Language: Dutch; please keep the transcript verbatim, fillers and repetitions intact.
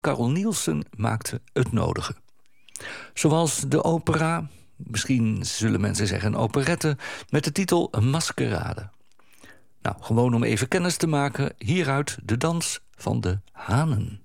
Carol Nielsen maakte het nodige. Zoals de opera, misschien zullen mensen zeggen een operette, met de titel Maskerade. Nou, gewoon om even kennis te maken, hieruit de dans van de hanen.